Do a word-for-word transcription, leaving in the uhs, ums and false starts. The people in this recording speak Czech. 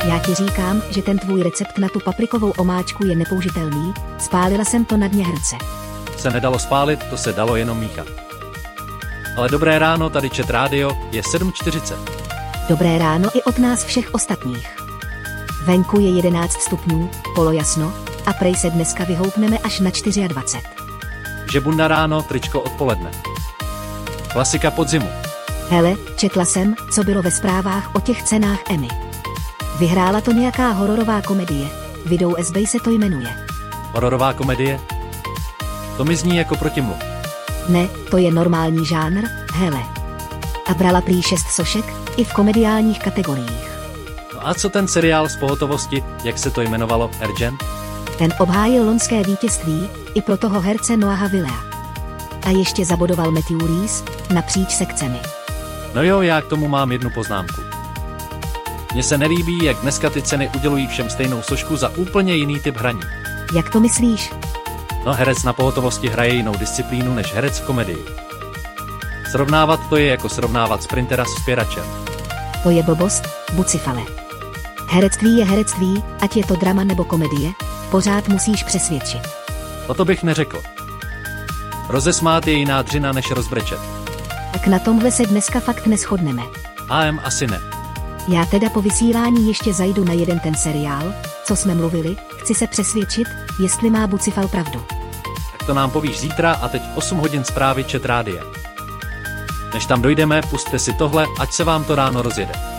Já ti říkám, že ten tvůj recept na tu paprikovou omáčku je nepoužitelný, spálila jsem to na dně hrnce. Se nedalo spálit, to se dalo jenom míchat. Ale dobré ráno, tady Chat Radio, je sedm čtyřicet. Dobré ráno i od nás všech ostatních. Venku je jedenáct stupňů, polojasno, a prej se dneska vyhoupneme až na dvacet čtyři. Že bunda ráno, tričko odpoledne. Klasika podzimu. Hele, četla jsem, co bylo ve zprávách o těch cenách Emmy. Vyhrála to nějaká hororová komedie, Video S B se to jmenuje. Hororová komedie? To mi zní jako protimluv. Ne, to je normální žánr, hele. A brala prý šest sošek, i v komediálních kategoriích. No a co ten seriál z pohotovosti, jak se to jmenovalo, Urgent? Ten obhájil loňské vítězství, i pro toho herce Noaha Willea. A ještě zabodoval Matthew Rhys, napříč sekcemi. No jo, já k tomu mám jednu poznámku. Mně se nelíbí, jak dneska ty ceny udělují všem stejnou sošku za úplně jiný typ hraní. Jak to myslíš? No, herec na pohotovosti hraje jinou disciplínu než herec v komedii. Srovnávat to je jako srovnávat sprintera s vzpěračem. To je blbost, Bucifale. Herectví je herectví, ať je to drama nebo komedie, pořád musíš přesvědčit. O to bych neřekl. Rozesmát je jiná dřina než rozbrečet. Tak na tomhle se dneska fakt neshodneme. A M asi ne. Já teda po vysílání ještě zajdu na jeden ten seriál, co jsme mluvili, chci se přesvědčit, jestli má Bucifal pravdu. Tak to nám povíš zítra a teď osm hodin zprávy Chat Rádia. Než tam dojdeme, pusťte si tohle, ať se vám to ráno rozjede.